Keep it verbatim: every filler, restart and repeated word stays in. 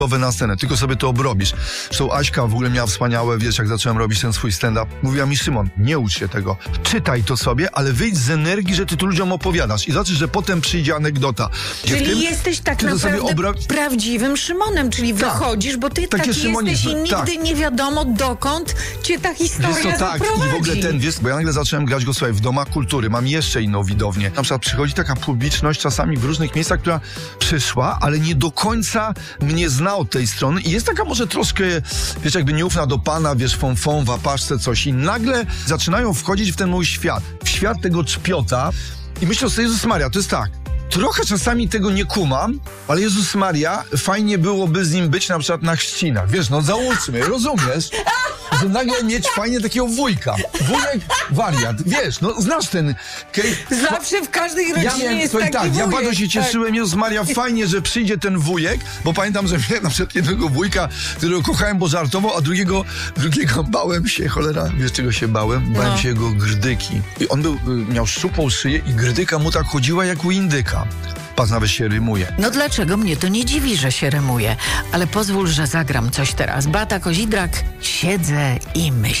na scenę, tylko sobie to obrobisz. Zresztą Aśka w ogóle miała wspaniałe, wiesz, jak zacząłem robić ten swój stand-up, mówiła mi: Szymon, nie ucz się tego, czytaj to sobie, ale wyjdź z energii, że ty tu ludziom opowiadasz i zobaczysz, że potem przyjdzie anegdota. Czyli tym, jesteś tak naprawdę obra... prawdziwym Szymonem, czyli tak, wychodzisz, bo ty taki jesteś i nigdy tak. nie wiadomo dokąd cię ta historia wiesz co, tak, zaprowadzi. i w ogóle ten, wiesz, bo ja nagle zacząłem grać go, słuchaj, w domach kultury, mam jeszcze inną widownię. Na przykład przychodzi taka publiczność czasami w różnych miejscach, która przyszła, ale nie do końca mnie zna od tej strony i jest taka może troszkę, wiesz, jakby nieufna do pana, wiesz, fąfą, w apaszce, coś i nagle zaczynają wchodzić w ten mój świat, w świat tego czpiota i myślę sobie: Jezus Maria, to jest tak, trochę czasami tego nie kumam, ale Jezus Maria, fajnie byłoby z nim być na przykład na chrzcinach, wiesz, no załóżmy, rozumiesz? Że nagle mieć fajnie takiego wujka. Wujek wariat, wiesz, no znasz ten... Zawsze w każdej rodzinie ja miałem, jest to, taki tak, wujek. Ja bardzo się cieszyłem, tak. Jezus Maria, fajnie, że przyjdzie ten wujek, bo pamiętam, że miałem na przykład jednego wujka, którego kochałem, bo żartował, a drugiego, drugiego bałem się, cholera, wiesz czego się bałem? Bałem no. się jego grdyki. I on był, miał szczupłą szyję i grdyka mu tak chodziła jak u indyka. Pas nawet się rymuje. No dlaczego mnie to nie dziwi, że się rymuje? Ale pozwól, że zagram coś teraz. Beata Kozidrak, siedzę i myślę.